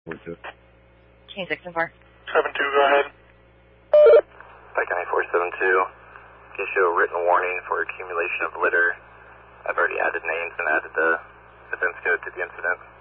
King 6 and 4. 7-2, go ahead. Pike County 472. Issue a written warning for accumulation of litter. I've already added names and added the events to the incident.